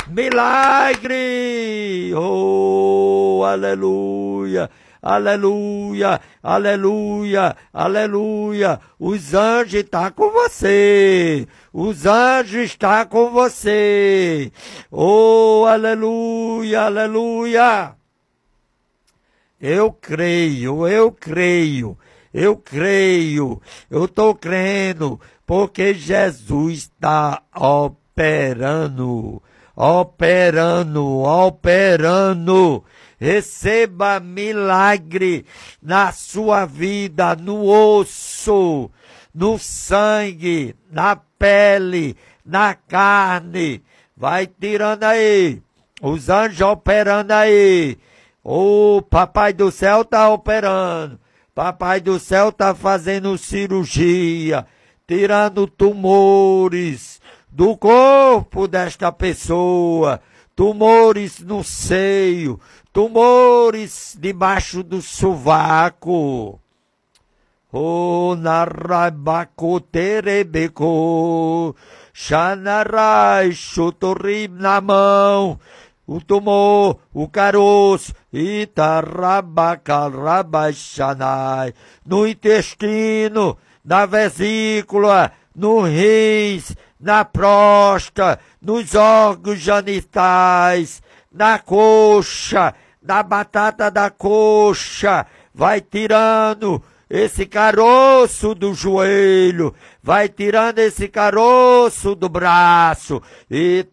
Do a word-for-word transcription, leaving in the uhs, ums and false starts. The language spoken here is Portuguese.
milagre! Oh, aleluia! Aleluia, aleluia, aleluia. Os anjos estão com você. Os anjos estão com você. Oh, aleluia, aleluia. Eu creio, eu creio, eu creio. Eu estou crendo porque Jesus está operando, operando, operando. Receba milagre na sua vida, no osso, no sangue, na pele, na carne. Vai tirando aí, os anjos operando aí. O Papai do Céu está operando. Papai do Céu está fazendo cirurgia, tirando tumores do corpo desta pessoa. Tumores no seio, tumores debaixo do sovaco. Oh, narabacoterebeco, xanarai, chutorib na mão, o tumor, o caroço, itarabacarabaixanai, no intestino, na vesícula, no rins, na próstata, nos órgãos genitais, na coxa, na batata da coxa, vai tirando esse caroço do joelho, vai tirando esse caroço do braço, e